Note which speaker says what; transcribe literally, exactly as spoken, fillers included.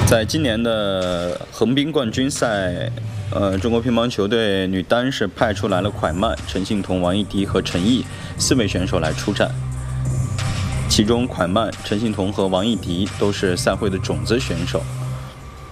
Speaker 1: 在今年的横滨冠军赛，呃，中国乒乓球队女单是派出来了蒯曼、陈幸同、王艺迪和陈毅四位选手来出战。其中，蒯曼、陈幸同和王艺迪都是赛会的种子选手。